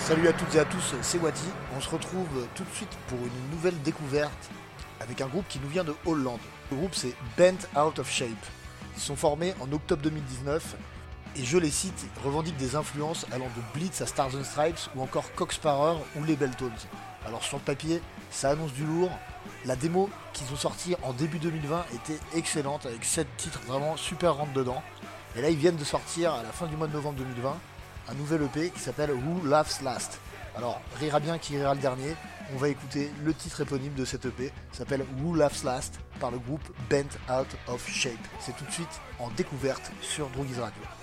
Salut à toutes et à tous, c'est Wati. On se retrouve tout de suite pour une nouvelle découverte avec un groupe qui nous vient de Hollande. Le groupe c'est Bent Out of Shape. Ils sont formés en octobre 2019 et je les cite, revendiquent des influences allant de Blitz à Stars and Stripes ou encore Cocksparrer ou les Belltones. Alors sur le papier, ça annonce du lourd. La démo qu'ils ont sortie en début 2020 était excellente avec 7 titres vraiment super rentre dedans. Et là ils viennent de sortir à la fin du mois de novembre 2020 un nouvel EP qui s'appelle Who Laughs Last. Alors rira bien qui rira le dernier, on va écouter le titre éponyme de cet EP, s'appelle Who Laughs Last par le groupe Bent Out of Shape. C'est tout de suite en découverte sur Droogies Radio.